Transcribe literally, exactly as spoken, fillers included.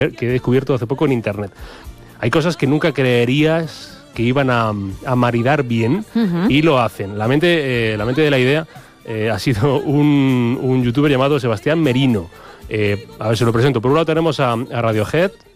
que he descubierto hace poco en internet. Hay cosas que nunca creerías que iban a, a maridar bien, uh-huh. y lo hacen. La mente, eh, la mente de la idea eh, ha sido un, un youtuber llamado Sebastián Merino. Eh, a ver si lo presento. Por un lado tenemos a, a Radiohead,